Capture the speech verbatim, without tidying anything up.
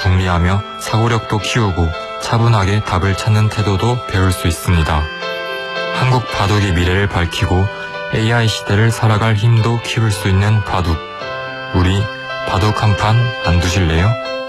궁리하며 사고력도 키우고 차분하게 답을 찾는 태도도 배울 수 있습니다. 한국 바둑의 미래를 밝히고 에이아이 시대를 살아갈 힘도 키울 수 있는 바둑. 우리 바둑 한 판 안 두실래요?